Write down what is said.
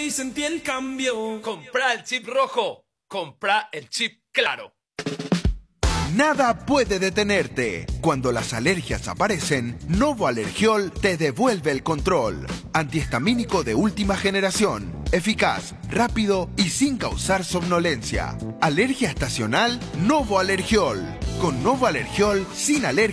y sentí el cambio. Comprá el chip rojo. Comprá el chip claro. Nada puede detenerte. Cuando las alergias aparecen, Novo Alergiol te devuelve el control. Antihistamínico de última generación. Eficaz, rápido y sin causar somnolencia. Alergia estacional, Novo Alergiol. Con Novo Alergiol, sin alergia.